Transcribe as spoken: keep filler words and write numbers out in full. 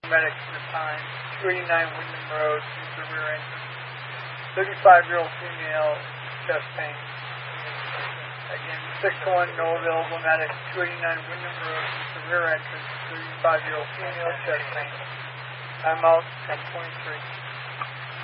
medic in the Pines, two eighty-nine Wyndham Road, use the rear entrance. thirty-five-year-old female, chest pain. Again, six one, no available medic, two eighty-nine Wyndham Road, use the rear entrance, thirty-five-year-old female, chest pain. I'm out, ten twenty-three.